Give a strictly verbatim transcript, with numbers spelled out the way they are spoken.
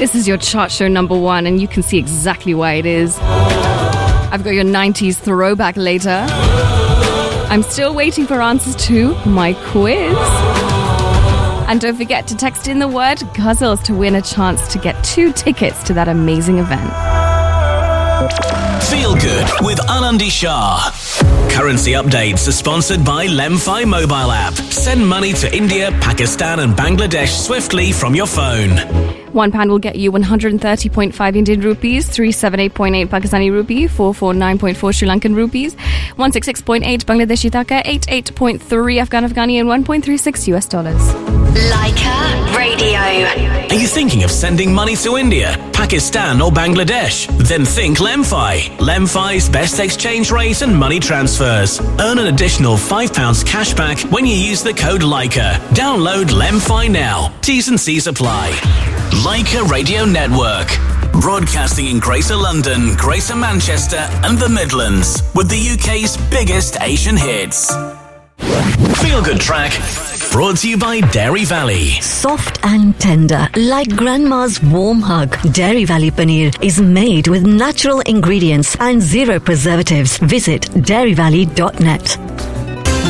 This is your chart show number one, and you can see exactly why it is. I've got your nineties throwback later. I'm still waiting for answers to my quiz. And don't forget to text in the word Guzzles to win a chance to get two tickets to that amazing event. Feel Good with Anandi Shah. Currency updates are sponsored by Lemfi mobile app. Send money to India, Pakistan and Bangladesh swiftly from your phone. One pound will get you one hundred thirty point five Indian rupees, three seventy-eight point eight Pakistani rupee, four forty-nine point four Sri Lankan rupees, one sixty-six point eight Bangladeshi taka, eighty-eight point three Afghan Afghani and one point three six U S dollars. Leica Radio. Are you thinking of sending money to India, Pakistan or Bangladesh? Then think Lemfi. Lemfi's best exchange rate and money transfers. Earn an additional five pounds cash back when you use the code Leica. Download Lemfi now. T's and C's apply. Leica Radio Network. Broadcasting in Greater London, Greater Manchester and the Midlands with the U K's biggest Asian hits. Feel Good track brought to you by Dairy Valley. Soft and tender, like grandma's warm hug. Dairy Valley Paneer is made with natural ingredients and zero preservatives. Visit dairy valley dot net.